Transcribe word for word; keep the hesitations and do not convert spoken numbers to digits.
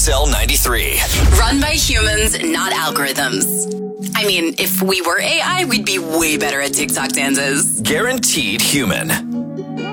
X L ninety-three. Run by humans, not algorithms. I mean, if we were A I, we'd be way better at TikTok dances. Guaranteed human.